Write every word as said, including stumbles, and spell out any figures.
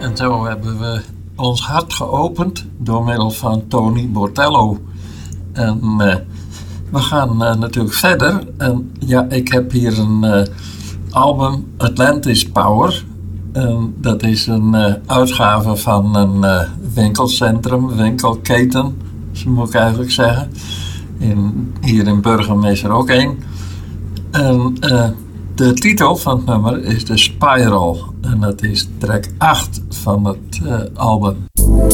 En zo hebben we ons hart geopend door middel van Tony Botello. En uh, we gaan uh, natuurlijk verder. En ja, ik heb hier een uh, album Atlantis Power. En dat is een uh, uitgave van een uh, winkelcentrum, winkelketen, zo moet ik eigenlijk zeggen. In, hier in Burgum is er ook één. En uh, de titel van het nummer is The Spiral. En dat is track acht van het uh, album.